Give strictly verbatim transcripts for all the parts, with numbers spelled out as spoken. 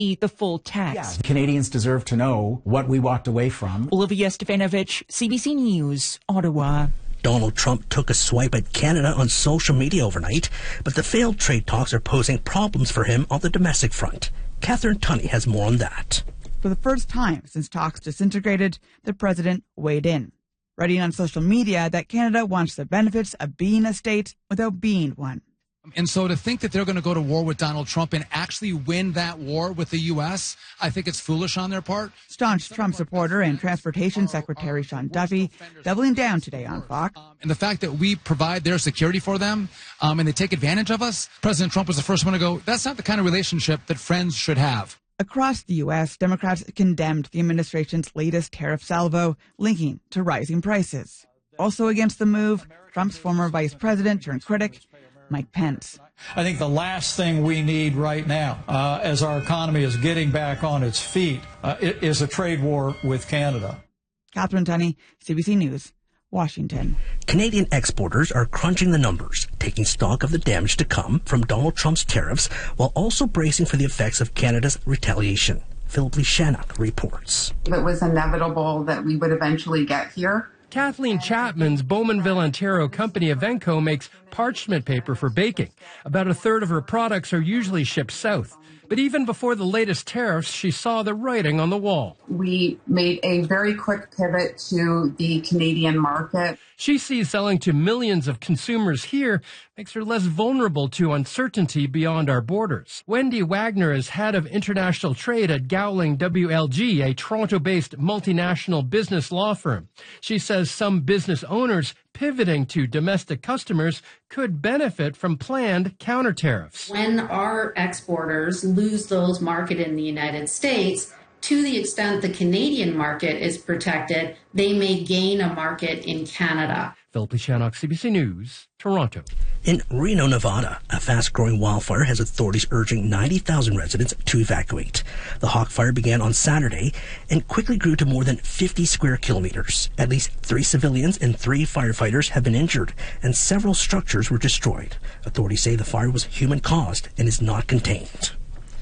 the full tax. Yeah, Canadians deserve to know what we walked away from. Olivia Stefanovich, C B C News, Ottawa. Donald Trump took a swipe at Canada on social media overnight, but the failed trade talks are posing problems for him on the domestic front. Catherine Tunney has more on that. For the first time since talks disintegrated, the president weighed in, writing on social media that Canada wants the benefits of being a state without being one. And so to think that they're going to go to war with Donald Trump and actually win that war with the U S, I think it's foolish on their part. Staunch Trump supporter and Transportation Secretary Sean Duffy doubling down today on Fox. And the fact that we provide their security for them um, and they take advantage of us, President Trump was the first one to go, that's not the kind of relationship that friends should have. Across the U S, Democrats condemned the administration's latest tariff salvo, linking to rising prices. Also against the move, Trump's former vice president turned critic, Mike Pence. I think the last thing we need right now, uh, as our economy is getting back on its feet, uh, is a trade war with Canada. Catherine Tunney, C B C News, Washington. Canadian exporters are crunching the numbers, taking stock of the damage to come from Donald Trump's tariffs, while also bracing for the effects of Canada's retaliation. Philip Lee Shannock reports. It was inevitable that we would eventually get here. Kathleen Chapman's Bowmanville, Ontario company Evenco makes parchment paper for baking. About a third of her products are usually shipped south. But even before the latest tariffs, she saw the writing on the wall. We made a very quick pivot to the Canadian market. She sees selling to millions of consumers here makes her less vulnerable to uncertainty beyond our borders. Wendy Wagner is head of international trade at Gowling W L G, a Toronto-based multinational business law firm. She says some business owners pivoting to domestic customers could benefit from planned counter tariffs. When our exporters lose those markets in the United States, to the extent the Canadian market is protected, they may gain a market in Canada. Philip Lee Shannock, C B C News, Toronto. In Reno, Nevada, a fast-growing wildfire has authorities urging ninety thousand residents to evacuate. The Hawk Fire began on Saturday and quickly grew to more than fifty square kilometers. At least three civilians and three firefighters have been injured, and several structures were destroyed. Authorities say the fire was human-caused and is not contained.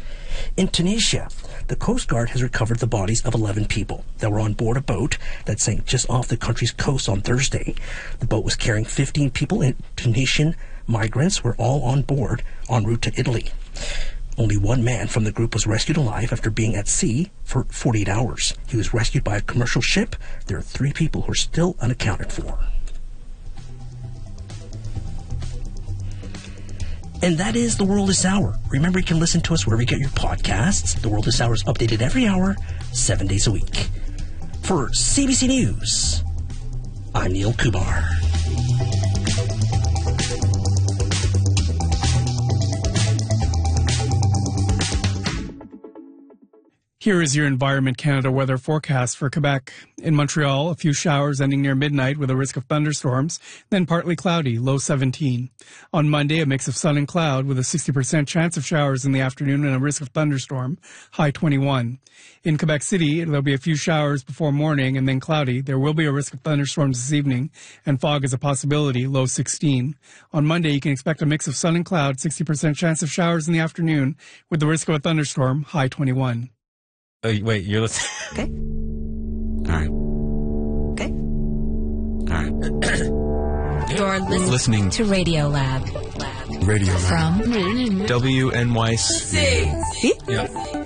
In Tunisia, the Coast Guard has recovered the bodies of eleven people that were on board a boat that sank just off the country's coast on Thursday. The boat was carrying fifteen people, and Tunisian migrants were all on board en route to Italy. Only one man from the group was rescued alive after being at sea for forty-eight hours. He was rescued by a commercial ship. There are three people who are still unaccounted for. And that is The World This Hour. Remember, you can listen to us wherever you get your podcasts. The World This Hour is updated every hour, seven days a week. For C B C News, I'm Neil Kubar. Here is your Environment Canada weather forecast for Quebec. In Montreal, a few showers ending near midnight with a risk of thunderstorms, then partly cloudy, low seventeen. On Monday, a mix of sun and cloud with a sixty percent chance of showers in the afternoon and a risk of thunderstorm, high twenty-one. In Quebec City, there'll be a few showers before morning and then cloudy. There will be a risk of thunderstorms this evening, and fog is a possibility, low sixteen. On Monday, you can expect a mix of sun and cloud, sixty percent chance of showers in the afternoon with the risk of a thunderstorm, high twenty-one. Oh, wait, you're listening. Okay. All right. Okay. All right. You're listening, listening to Radio Lab. Lab. Radio Lab. From W N Y C. See? Yeah.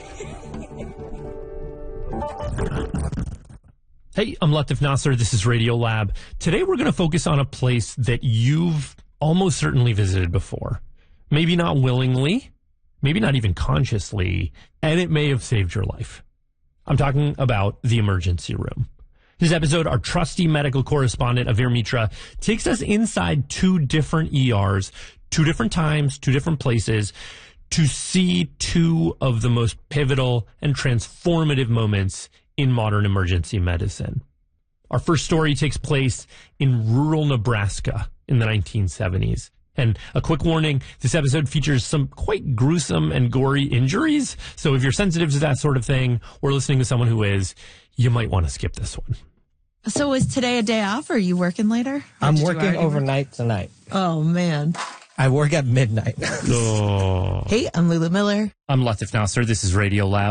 Hey, I'm Latif Nasser. This is Radio Lab. Today we're going to focus on a place that you've almost certainly visited before. Maybe not willingly, maybe not even consciously, and it may have saved your life. I'm talking about the emergency room. This episode, our trusty medical correspondent, Avir Mitra, takes us inside two different E Rs, two different times, two different places, to see two of the most pivotal and transformative moments in modern emergency medicine. Our first story takes place in rural Nebraska in the nineteen seventies. And a quick warning, this episode features some quite gruesome and gory injuries. So if you're sensitive to that sort of thing, or listening to someone who is, you might want to skip this one. So is today a day off, or are you working later? Or I'm working overnight work? tonight. Oh, man. I work at midnight. Oh. Hey, I'm Lulu Miller. I'm Latif Nasser. This is Radio Lab.